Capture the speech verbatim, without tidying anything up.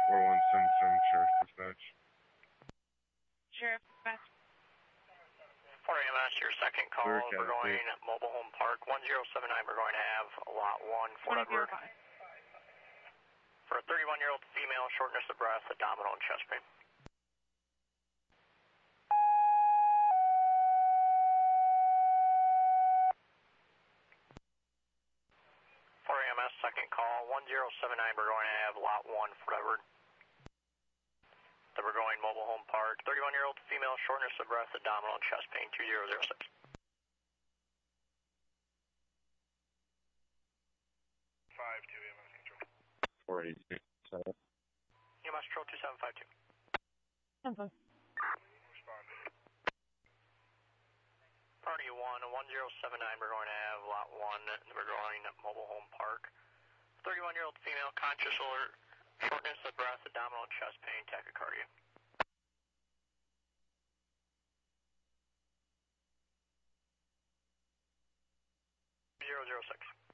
four one seven seven, Sheriff Dispatch. Sheriff Dispatch. four A M S, your second call. We're going Mobile Home Park, one zero seven nine. We're going to have lot one, Fort Edward. For a thirty-one-year-old female, shortness of breath, abdominal and chest pain. four A M S, second call, one zero seven nine. We're going to have lot one, Fort Edward. Then we're going Mobile Home Park, thirty-one-year-old female, shortness of breath, abdominal and chest pain, two zero zero six. five two E M S control. four eight six seven. E M S control two seven five two. Simple. Respond. Party one, one zero seven nine. We're going to have lot one. We're going Mobile Home Park. thirty-one-year-old female, conscious alert, shortness of breath, abdominal and chest pain, tachycardia. zero zero six.